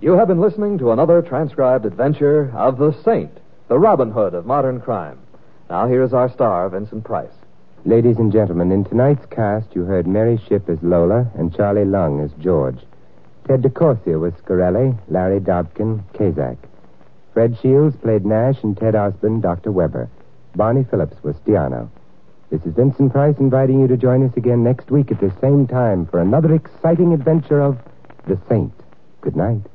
You have been listening to another transcribed adventure of the Saint, the Robin Hood of modern crime. Now here is our star, Vincent Price. Ladies and gentlemen, in tonight's cast, you heard Mary Shipp as Lola and Charlie Lung as George. Ted DeCorsia was Scarelli, Larry Dobkin, Kazak. Fred Shields played Nash and Ted Osborne, Dr. Weber. Barney Phillips was Stiano. This is Vincent Price inviting you to join us again next week at the same time for another exciting adventure of The Saint. Good night.